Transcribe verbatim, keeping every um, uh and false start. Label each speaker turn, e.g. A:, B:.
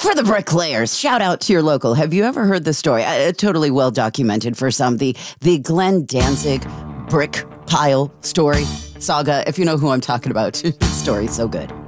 A: For the bricklayers, shout out to your local. Have you ever heard the story? Uh, totally well documented for some. The, the Glenn Danzig brick pile story, saga. If you know who I'm talking about, story so good.